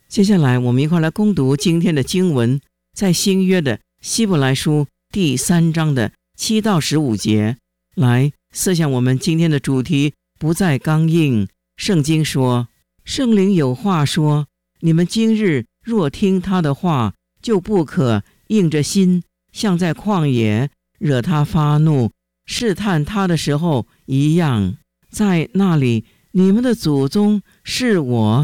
接下来我们一块来攻读今天的经文，在新约的希伯来书第3章的7到15节。来思想我们今天的主题，不再刚硬。圣经说，圣灵有话说，你们今日若听他的话，就不可硬着心，像在旷野惹他发怒试探他的时候一样。在那里，你们的祖宗是我